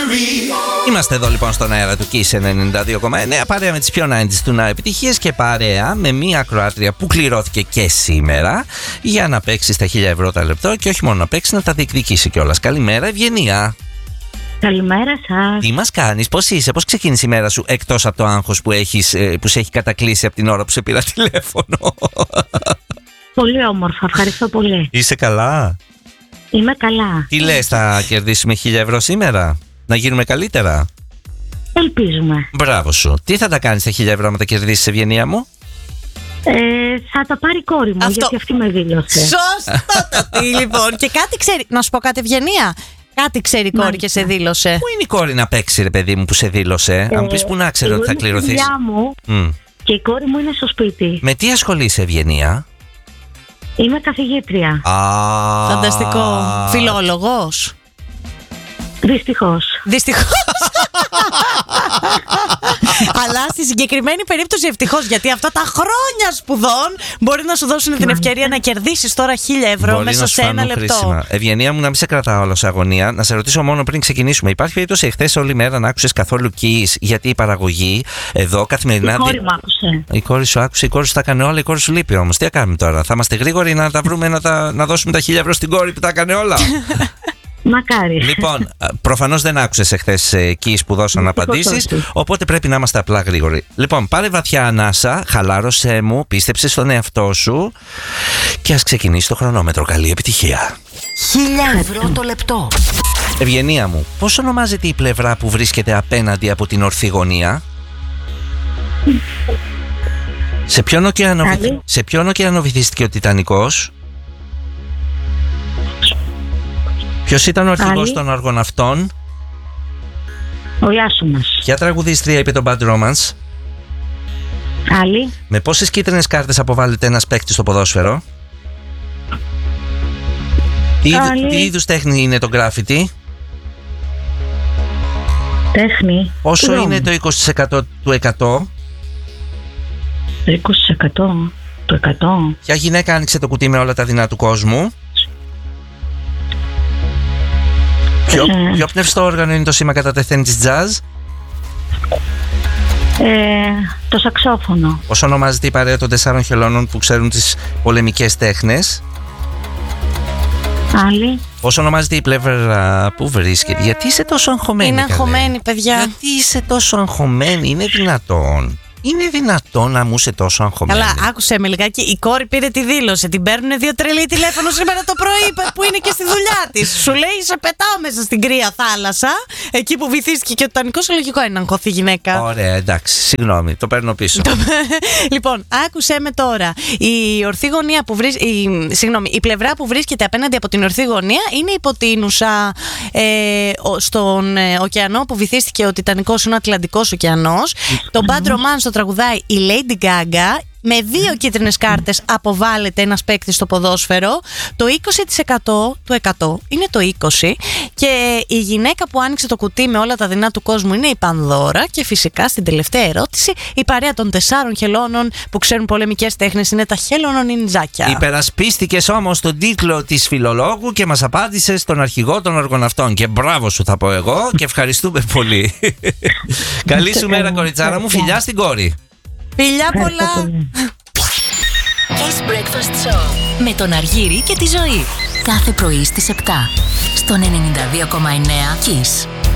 Είμαστε εδώ λοιπόν στον αέρα του Kiss 92,9, παρέα με τις πιο 90's του να επιτυχίες και παρέα με μία ακροάτρια που κληρώθηκε και σήμερα για να παίξει στα 1.000 ευρώ τα λεπτό και όχι μόνο να παίξει, να τα διεκδικήσει κιόλας. Καλημέρα, Ευγενία. Καλημέρα σας. Τι μας κάνεις, πώς είσαι, πώς ξεκίνησε η μέρα σου εκτός από το άγχος που σε έχει κατακλείσει από την ώρα που σε πήρα τηλέφωνο? Πολύ όμορφα, ευχαριστώ πολύ. Είσαι καλά? Είμαι καλά. Τι λες, θα κερδίσουμε 1.000 ευρώ σήμερα? Να γίνουμε καλύτερα? Ελπίζουμε. Μπράβο σου. Τι θα τα κάνεις τα 1.000 ευρώ με τα κερδίσεις, Ευγενία μου? Θα τα πάρει η κόρη μου, γιατί αυτή με δήλωσε. Σωστό. Λοιπόν, και κάτι ξέρει. Να σου πω κάτι, Ευγενία. Κάτι ξέρει η κόρη και σε δήλωσε. Πού είναι η κόρη να παίξει, ρε παιδί μου, που σε δήλωσε? Αν μου πεις, πού να ξέρω ότι θα κληρωθείς. Είναι η δουλειά μου και η κόρη μου είναι στο σπίτι. Με τι ασχολείσαι, Ευγενία? Είμαι καθηγήτρια. Φανταστικό. Φιλόλογος. Δυστυχώς. Αλλά στη συγκεκριμένη περίπτωση ευτυχώς, γιατί αυτά τα χρόνια σπουδών μπορεί να σου δώσουν την ευκαιρία να κερδίσεις τώρα 1.000 ευρώ μπορεί μέσα σε ένα λεπτό. Χρήσιμα. Ευγενία μου, να μην σε κρατάω όλο σε αγωνία, να σε ρωτήσω μόνο πριν ξεκινήσουμε. Υπάρχει περίπτωση εχθές όλη μέρα να άκουσες καθόλου Kiss? Γιατί η παραγωγή εδώ καθημερινά. Η κόρη μου άκουσε. Η κόρη σου άκουσε, η κόρη σου τα έκανε όλα, η κόρη σου λείπει όμως. Τι θα κάνουμε τώρα? Θα είμαστε γρήγοροι να τα βρούμε, να δώσουμε τα 1.000 ευρώ στην κόρη που τα έκανε όλα? Μακάρι. Λοιπόν, προφανώς δεν άκουσες εχθές Kiss που δώσαν να απαντήσεις, οπότε πρέπει να είμαστε απλά γρήγοροι. Λοιπόν, πάρε βαθιά ανάσα, χαλάρωσέ μου, πίστεψε στον εαυτό σου και ας ξεκινήσει το χρονόμετρο. Καλή επιτυχία. 1.000 ευρώ το λεπτό. Ευγενία μου, πώς ονομάζεται η πλευρά που βρίσκεται απέναντι από την ορθή γωνία? Σε ποιον ωκεανό βυθίστηκε ο Τιτανικός? Ποιος ήταν ο αρχηγός των αργοναυτών? Ο Ιάσονας. Ποια τραγουδίστρια είπε το Bad Romance? Άλλη. Με πόσες κίτρινες κάρτες αποβάλλεται ένας παίκτης στο ποδόσφαιρο? Τι είδους τέχνη είναι το γκράφιτι? Τέχνη. Όσο είναι το 20% του 100? 20% του 100. Ποια γυναίκα άνοιξε το κουτί με όλα τα δεινά του κόσμου? Ποιο πνευστό όργανο είναι το σήμα κατά τεθέν της jazz? Το σαξόφωνο. Πώς ονομάζεται η παρέα των 4 χελώνων που ξέρουν τις πολεμικές τέχνες? Άλλη. Πώς ονομάζεται η πλευρά που βρίσκεται? Γιατί είσαι τόσο αγχωμένη? Είναι αγχωμένη, παιδιά. Γιατί είσαι τόσο αγχωμένη? Είναι δυνατόν? Είναι δυνατόν να μου είσαι τόσο αγχωμένη? Καλά, άκουσε με λιγάκι. Η κόρη πήρε τη δήλωση. Την παίρνουν 2 τρελοί τηλέφωνο σήμερα το πρωί που είναι και στη δουλειά της. Σου λέει, σε πετάω μέσα στην κρύα θάλασσα. Εκεί που βυθίστηκε και ο Τιτανικός, λογικό είναι να αγχωθεί γυναίκα. Ωραία, εντάξει, συγγνώμη, το παίρνω πίσω. Λοιπόν, άκουσε με τώρα. Η ορθή γωνία που η πλευρά που βρίσκεται απέναντι από την ορθή γωνία είναι υποτείνουσα στον ωκεανό που βυθίστηκε ο Τιτανικός, είναι ο Ατλαντικός ωκεανός. Το Bad Romance το τραγουδάει η Lady Gaga. Με 2 κίτρινες κάρτες αποβάλλεται ένας παίκτης στο ποδόσφαιρο. Το 20% του 100 είναι το 20. Και η γυναίκα που άνοιξε το κουτί με όλα τα δεινά του κόσμου είναι η Πανδώρα. Και φυσικά στην τελευταία ερώτηση, η παρέα των 4 χελώνων που ξέρουν πολεμικές τέχνες είναι τα χέλωνο νιντζάκια. Υπερασπίστηκες όμως τον τίτλο της φιλολόγου και μας απάντησες στον αρχηγό των αργοναυτών. Και μπράβο σου θα πω εγώ και ευχαριστούμε πολύ. Καλή σου μέρα, κοριτσάρα μου, φιλιά στην κόρη. Φιλιά πολλά. Kiss Breakfast Show με τον Αργύρη και τη Ζωή. Κάθε πρωί στις 7 στον 92,9 Kiss.